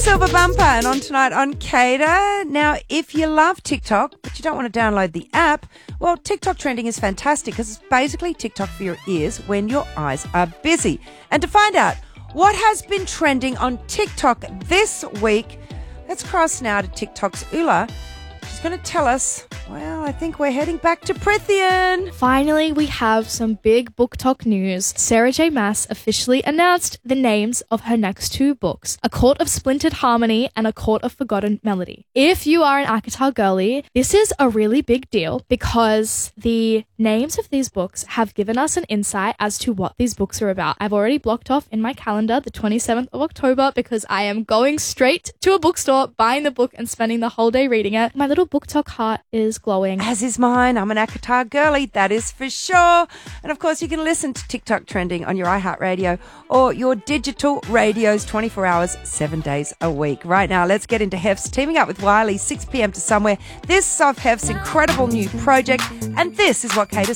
Silver Bumper, and on tonight on Cater. Now, if you love TikTok, but you don't want to download the app, well, TikTok trending is fantastic because it's basically TikTok for your ears when your eyes are busy. And to find out what has been trending on TikTok this week, let's cross now to TikTok's Ula. She's going to tell us, well, I think we're heading back to Prithian. Finally, we have some big book talk news. Sarah J. Maas officially announced the names of her next two books, A Court of Splintered Harmony and A Court of Forgotten Melody. If you are an ACOTAR girly, this is a really big deal because the names of these books have given us an insight as to what these books are about. I've already blocked off in my calendar the 27th of October because I am going straight to a bookstore, buying the book and spending the whole day reading it. My little book talk heart is glowing. As is mine. I'm an ACOTAR girly, that is for sure. And of course, you can listen to TikTok trending on your iHeartRadio or your digital radios 24 hours, 7 days a week. Right now, let's get into Hef's teaming up with Wiley, 6 p.m. to somewhere. This is of Hef's incredible new project, and this is what Kate is